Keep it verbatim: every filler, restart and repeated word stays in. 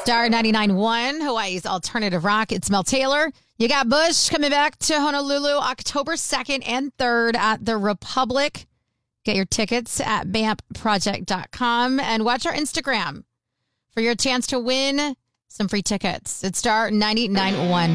Star ninety-nine point one, Hawaii's alternative rock. It's Mel Taylor. You got Bush coming back to Honolulu October second and third at the Republic. Get your tickets at bamp project dot com and watch our Instagram for your chance to win some free tickets. It's Star ninety-nine point one.